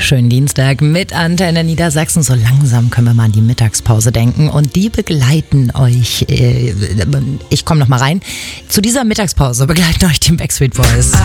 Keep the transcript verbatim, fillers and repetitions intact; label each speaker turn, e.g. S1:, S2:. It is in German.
S1: Schönen Dienstag mit Antenne Niedersachsen. So langsam können wir mal an die Mittagspause denken und die begleiten euch, äh, ich komme noch mal rein, zu dieser Mittagspause begleiten euch die Backstreet Boys.